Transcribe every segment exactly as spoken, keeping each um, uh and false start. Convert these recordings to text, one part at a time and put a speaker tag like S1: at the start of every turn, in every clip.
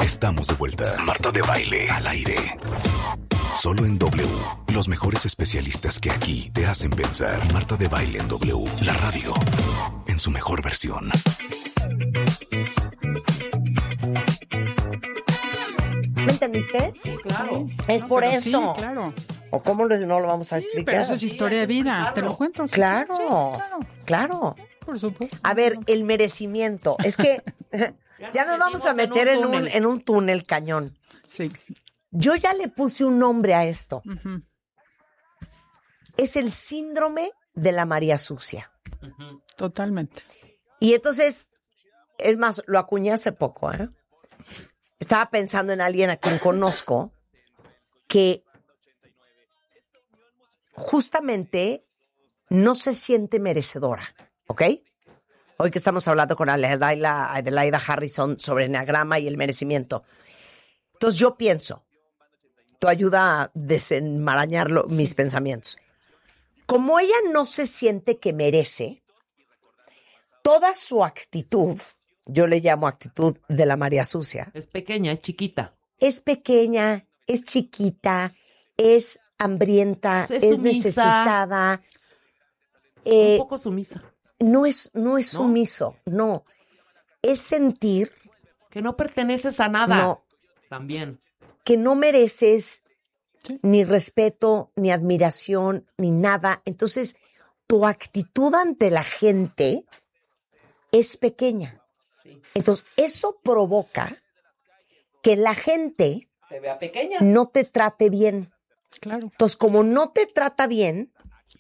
S1: Estamos de vuelta. Marta de Baile al aire. Solo en W. Los mejores especialistas que aquí te hacen pensar. Marta de Baile en W. La radio en su mejor versión.
S2: ¿Me entendiste?
S3: Sí, claro.
S2: Es
S3: No,
S2: por
S3: pero
S2: eso.
S3: Sí, claro.
S2: ¿O cómo les- no lo vamos a
S3: Sí,
S2: explicar?
S3: pero eso es historia de vida, te lo cuento. Sí,
S2: Claro,
S3: sí, claro,
S2: claro.
S3: por supuesto.
S2: A ver, el merecimiento. Es que ya nos vamos a meter en un, en un túnel cañón.
S3: Sí.
S2: Yo ya le puse un nombre a esto.
S3: Ujú.
S2: Es el síndrome de la María Sucia.
S3: Totalmente.
S2: Y entonces, es más, lo acuñé hace poco, ¿eh? Estaba pensando en alguien a quien conozco que justamente no se siente merecedora, ¿ok? Hoy que estamos hablando con Adelaida, Adelaida Harrison sobre enneagrama y el merecimiento. Entonces yo pienso, tú ayuda a desenmarañar lo- mis pensamientos. Como ella no se siente que merece, toda su actitud, yo le llamo actitud de la María Sucia,
S4: Es pequeña, es chiquita.
S2: es pequeña, es chiquita, es hambrienta,
S4: Es- es
S2: es,
S4: sumisa.
S2: necesitada. Eh,
S4: Un poco sumisa.
S2: no es, no es
S4: ¿No?
S2: sumiso, no. Es sentir
S4: Que no perteneces a nada.
S2: No.
S4: También.
S2: que no mereces
S3: Sí.
S2: ni respeto, ni admiración, ni nada. Entonces, tu actitud ante la gente es pequeña. Entonces, eso provoca que la gente
S4: Te vea pequeña.
S2: no te trate bien.
S3: Claro.
S2: Entonces, como no te trata bien,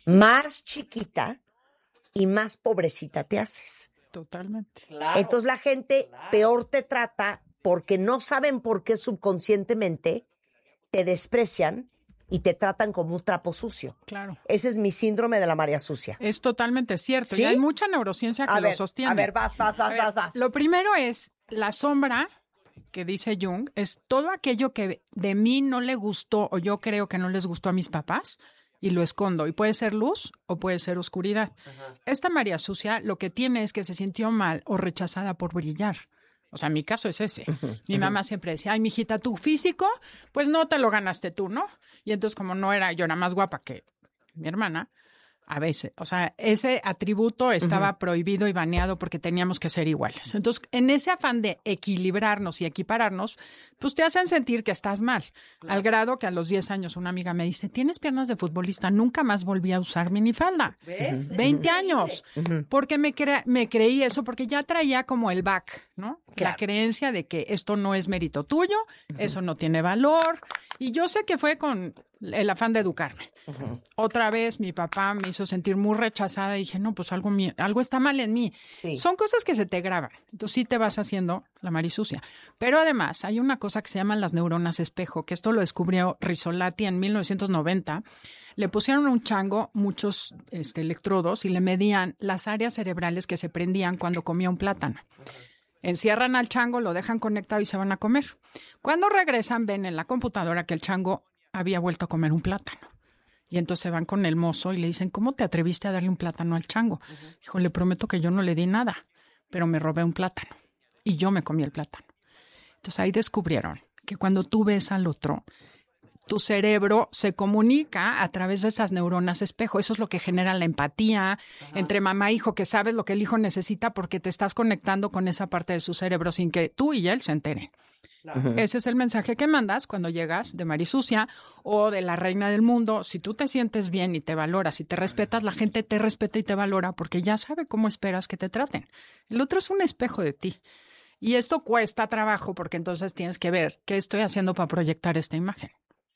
S2: más chiquita y más pobrecita te haces.
S3: Totalmente.
S4: Claro.
S2: Entonces, la gente peor te trata porque no saben por qué subconscientemente te desprecian y te tratan como un trapo sucio.
S3: Claro.
S2: Ese es mi síndrome de la María Sucia.
S3: Es totalmente cierto.
S2: ¿Sí?
S3: Y hay mucha neurociencia que
S2: A
S3: lo
S2: ver,
S3: sostiene.
S2: a ver, vas, vas, vas,
S3: A ver,
S2: vas, vas.
S3: Lo primero es la sombra que dice Jung, es todo aquello que de mí no le gustó o yo creo que no les gustó a mis papás y lo escondo. Y puede ser luz o puede ser oscuridad. Esta María Sucia lo que tiene es que se sintió mal o rechazada por brillar. O sea, mi caso es ese. Mi mamá siempre decía, ay, mijita, tu físico, pues no te lo ganaste tú, ¿no? Y entonces como no era, yo era más guapa que mi hermana, a veces, o sea, ese atributo estaba prohibido y baneado porque teníamos que ser iguales. Entonces, en ese afán de equilibrarnos y equipararnos, pues te hacen sentir que estás mal. Claro. Al grado que a los diez años una amiga me dice, tienes piernas de futbolista, nunca más volví a usar minifalda.
S4: ¿Ves?
S3: veinte años. Porque me, cre me creí eso, porque ya traía como el back, ¿no? Claro. La creencia de que esto no es mérito tuyo, uh-huh. eso no tiene valor. Y yo sé que fue con el afán de educarme. Uh-huh. Otra vez mi papá me hizo sentir muy rechazada y dije, no, pues algo, mío, algo está mal en mí. Sí. Son cosas que se te graban. Entonces sí te vas haciendo la marisucia. Pero además hay una cosa que se llama las neuronas espejo, que esto lo descubrió Rizzolatti en mil novecientos noventa. Le pusieron a un chango muchos este, electrodos y le medían las áreas cerebrales que se prendían cuando comía un plátano. Uh-huh. Encierran al chango, lo dejan conectado y se van a comer. Cuando regresan, ven en la computadora que el chango había vuelto a comer un plátano. Y entonces van con el mozo y le dicen, ¿cómo te atreviste a darle un plátano al chango? Uh-huh. Dijo, le prometo que yo no le di nada, pero me robé un plátano. Y yo me comí el plátano. Entonces ahí descubrieron que cuando tú ves al otro, tu cerebro se comunica a través de esas neuronas espejo. Eso es lo que genera la empatía uh-huh. entre mamá e hijo, que sabes lo que el hijo necesita porque te estás conectando con esa parte de su cerebro sin que tú y él se enteren. Uh-huh. Ese es el mensaje que mandas cuando llegas de Marisucia o de la reina del mundo. Si tú te sientes bien y te valoras y te respetas, la gente te respeta y te valora porque ya sabe cómo esperas que te traten. El otro es un espejo de ti. Y esto cuesta trabajo porque entonces tienes que ver qué estoy haciendo para proyectar esta imagen.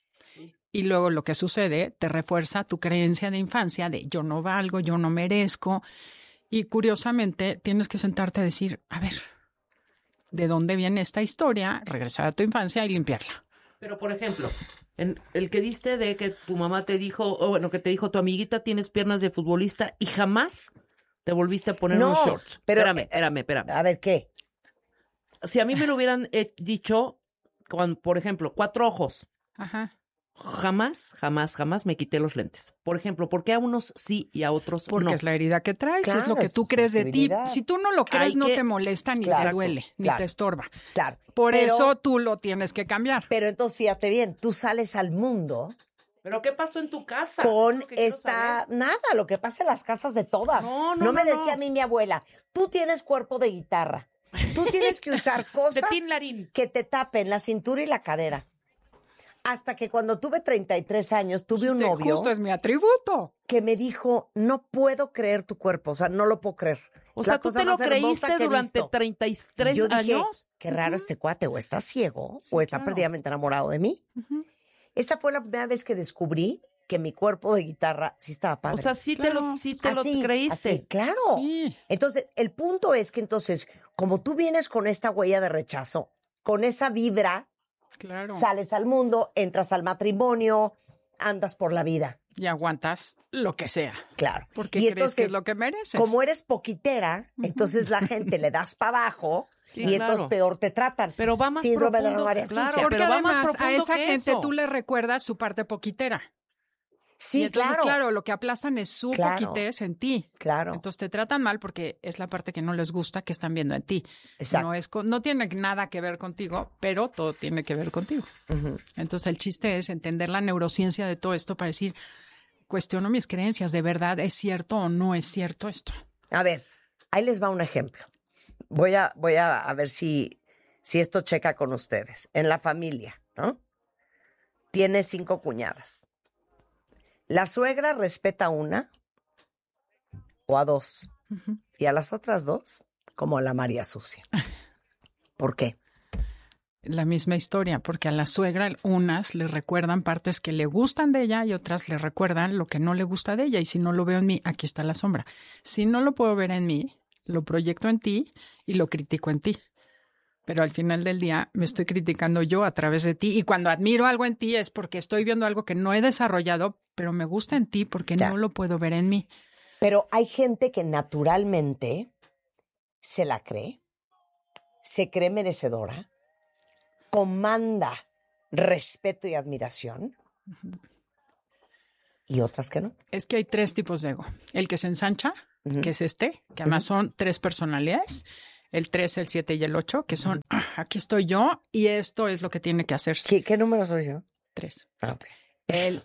S3: Y luego lo que sucede te refuerza tu creencia de infancia de yo no valgo, yo no merezco. Y curiosamente tienes que sentarte a decir, a ver, ¿de dónde viene esta historia? Regresar a tu infancia y limpiarla.
S4: Pero, por ejemplo, en el que diste de que tu mamá te dijo, o bueno, que te dijo tu amiguita tienes piernas de futbolista y jamás te volviste a poner
S2: no,
S4: unos shorts.
S2: Pero,
S4: espérame, espérame, espérame.
S2: A ver, ¿qué?
S4: Si a mí me lo hubieran eh, dicho, con, por ejemplo, cuatro ojos.
S3: Ajá.
S4: jamás, jamás, jamás me quité los lentes. Por ejemplo, ¿por qué a unos sí y a otros
S3: Porque
S4: no?
S3: es la herida que traes,
S2: Claro,
S3: es lo que tú crees de ti.
S2: sensibilidad.
S3: Si tú no lo crees,
S4: Hay
S3: no
S4: que-
S3: te molesta ni
S2: Claro,
S3: te duele, ni
S2: claro.
S3: te estorba.
S2: Claro.
S3: Por
S2: Pero-
S3: eso tú lo tienes que cambiar.
S2: Pero entonces fíjate bien, tú sales al mundo
S4: ¿Pero qué pasó en tu casa?
S2: con
S4: Es lo que quiero
S2: esta...
S4: saber.
S2: Nada, lo que pasa en las casas de todas.
S4: No, no,
S2: me
S4: no,
S2: decía
S4: no.
S2: a mí mi abuela, tú tienes cuerpo de guitarra. Tú tienes que usar cosas
S4: De Tin Larín.
S2: que te tapen la cintura y la cadera. Hasta que cuando tuve treinta y tres años, tuve un
S3: Este,
S2: novio
S3: Justo es mi atributo.
S2: que me dijo, no puedo creer tu cuerpo, o sea, no lo puedo creer.
S4: O
S2: Es
S4: sea,
S2: la
S4: ¿tú
S2: cosa
S4: te lo
S2: más hermosa
S4: creíste
S2: que he
S4: durante
S2: visto.
S4: treinta y
S2: Y
S4: tres
S2: yo dije,
S4: años?
S2: qué raro este cuate, o está ciego, o está
S3: claro.
S2: perdidamente enamorado de mí. Esa fue la primera vez que descubrí que mi cuerpo de guitarra sí estaba padre.
S4: O sea, sí te lo,
S3: Claro.
S4: sí te
S2: Así,
S4: lo creíste.
S2: así, claro.
S3: Sí.
S2: Entonces, el punto es que entonces, como tú vienes con esta huella de rechazo, con esa vibra,
S3: Claro.
S2: sales al mundo, entras al matrimonio, andas por la vida.
S3: Y aguantas lo que sea.
S2: Claro.
S3: Porque
S2: y
S3: crees
S2: entonces,
S3: que es lo que mereces.
S2: como eres poquitera, entonces la gente le das para abajo
S4: Sí,
S2: y entonces
S4: claro.
S2: peor te tratan.
S4: Pero va más
S2: Síndrome de la
S4: profundo,
S2: María
S4: claro,
S2: Sucia.
S3: Porque
S4: pero va más
S3: además a
S4: profundo
S3: esa
S4: que
S3: gente
S4: eso.
S3: tú le recuerdas su parte poquitera.
S2: Sí,
S3: Y entonces,
S2: claro.
S3: claro, lo que aplastan es su
S2: Claro.
S3: poquitez en ti.
S2: Claro.
S3: Entonces te tratan mal porque es la parte que no les gusta que están viendo en ti.
S2: Exacto.
S3: No, es con- no tiene nada que ver contigo, pero todo tiene que ver contigo. Entonces el chiste es entender la neurociencia de todo esto para decir, cuestiono mis creencias, ¿de verdad es cierto o no es cierto esto?
S2: A ver, ahí les va un ejemplo. Voy a, voy a, a ver si, si esto checa con ustedes. En la familia, ¿no? Tiene cinco cuñadas. La suegra respeta a una o a dos. Y a las otras dos, como a la María Sucia. ¿Por qué?
S3: La misma historia, porque a la suegra unas le recuerdan partes que le gustan de ella y otras le recuerdan lo que no le gusta de ella. Y si no lo veo en mí, aquí está la sombra. Si no lo puedo ver en mí, lo proyecto en ti y lo critico en ti. Pero al final del día me estoy criticando yo a través de ti. Y cuando admiro algo en ti es porque estoy viendo algo que no he desarrollado, pero me gusta en ti porque
S2: Ya.
S3: no lo puedo ver en mí.
S2: Pero hay gente que naturalmente se la cree, se cree merecedora, comanda respeto y admiración, y otras que no.
S3: Es que hay tres tipos de ego. El que se ensancha, que es este, que además son tres personalidades. El tres, el siete y el ocho, que son, "Ah, aquí estoy yo y esto es lo que tiene que hacerse.
S2: ¿Qué, qué número soy yo?
S3: Tres.
S2: Ah, ok.
S3: El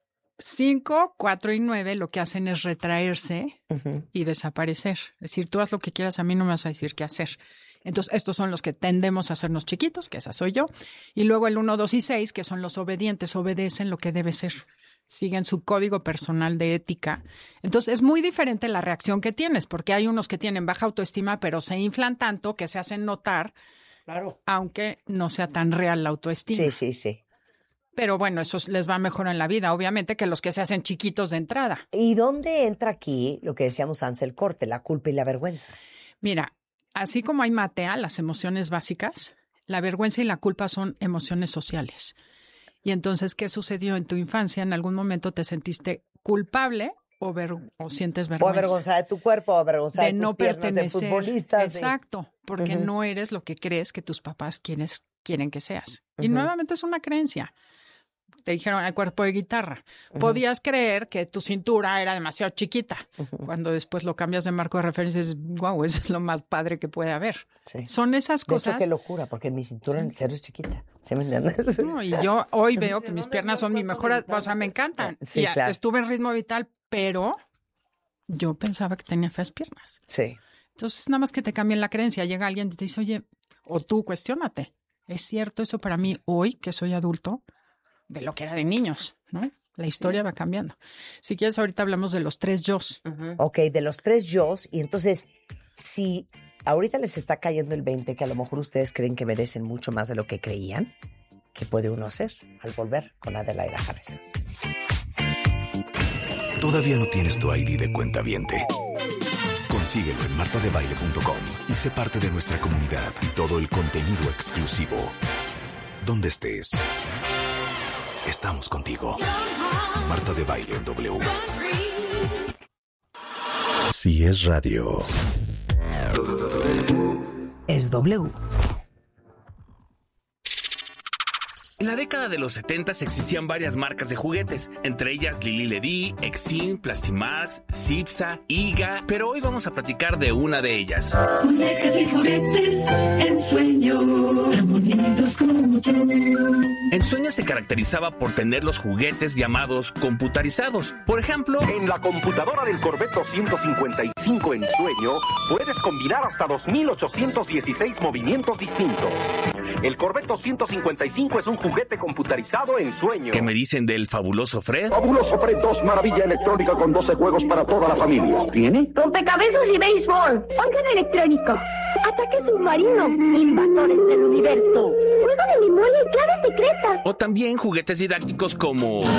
S3: cinco, cuatro y nueve lo que hacen es retraerse
S2: Ujú.
S3: y desaparecer. Es decir, tú haz lo que quieras, a mí no me vas a decir qué hacer. Entonces, estos son los que tendemos a hacernos chiquitos, que esa soy yo. Y luego el uno, dos y seis, que son los obedientes, obedecen lo que debe ser. Siguen su código personal de ética. Entonces, es muy diferente la reacción que tienes, porque hay unos que tienen baja autoestima, pero se inflan tanto que se hacen notar,
S4: Claro.
S3: aunque no sea tan real la autoestima.
S2: Sí, sí, sí.
S3: Pero bueno, eso les va mejor en la vida, obviamente, que los que se hacen chiquitos de entrada.
S2: ¿Y dónde entra aquí lo que decíamos antes, el corte, la culpa y la vergüenza?
S3: Mira, así como hay matea, las emociones básicas, la vergüenza y la culpa son emociones sociales. Y entonces, ¿qué sucedió en tu infancia? ¿En algún momento te sentiste culpable o, ver, o sientes
S2: O
S3: vergüenza?
S2: avergonzada de tu cuerpo, o avergonzada de,
S3: de
S2: tus
S3: no
S2: piernas de
S3: pertenecer.
S2: futbolista. sí.
S3: Exacto, porque
S2: Ujú.
S3: no eres lo que crees que tus papás quieres, quieren que seas. Y
S2: Ujú.
S3: nuevamente es una creencia. Te dijeron el cuerpo de guitarra. Podías creer que tu cintura era demasiado chiquita. Cuando después lo cambias de marco de referencia, dices, wow, eso es lo más padre que puede haber.
S2: Sí.
S3: Son esas
S2: De hecho,
S3: cosas.
S2: qué locura, porque mi cintura en serio es chiquita. ¿Sí me entiendes?
S3: No, y yo hoy veo que
S4: ¿De
S3: mis
S4: dónde
S3: piernas
S4: fue el
S3: son mi
S4: cuerpo
S3: mejor,
S4: de guitarra?
S3: o sea, me encantan.
S2: Sí,
S3: Y
S2: claro.
S3: estuve en ritmo vital, pero yo pensaba que tenía feas piernas.
S2: Sí.
S3: Entonces, nada más que te cambien la creencia. Llega alguien y te dice, oye, o tú cuestiónate. ¿Es cierto eso para mí hoy, que soy adulto, de lo que era de niños? ¿No? La historia va cambiando. Si quieres, ahorita hablamos de los tres yos.
S2: Ok, de los tres yos. Y entonces, si ahorita les está cayendo el veinte, que a lo mejor ustedes creen que merecen mucho más de lo que creían, ¿qué puede uno hacer al volver con Adelaida Harrison?
S1: ¿Todavía no tienes tu I D de cuentaviente? Consíguelo en marta de baile punto com y sé parte de nuestra comunidad. Todo el contenido exclusivo. Donde estés, estamos contigo. Marta de Baile en W. Si es radio,
S2: Es W.
S5: En la década de los setentas existían varias marcas de juguetes, entre ellas Lili Ledy, Exim, Plastimax, Cipsa, Iga, pero hoy vamos a platicar de una de ellas.
S6: Muñecas y juguetes, Ensueño, tan bonitos como tú.
S5: Ensueño se caracterizaba por tener los juguetes llamados computarizados. Por ejemplo,
S7: en la computadora del Corvette doscientos cincuenta y cinco Ensueño puedes combinar hasta dos mil ochocientos dieciséis movimientos distintos. El Corvette doscientos cincuenta y cinco es un juguete computarizado Ensueño.
S5: ¿Qué me dicen del fabuloso Fred?
S8: Fabuloso Fred dos, maravilla electrónica con doce juegos para toda la familia. ¿Tiene?
S9: Rompecabezas y béisbol. Órgano electrónico. Ataque submarino. Invasores del universo. Juego de memoria y claves secretas.
S5: O también juguetes didácticos como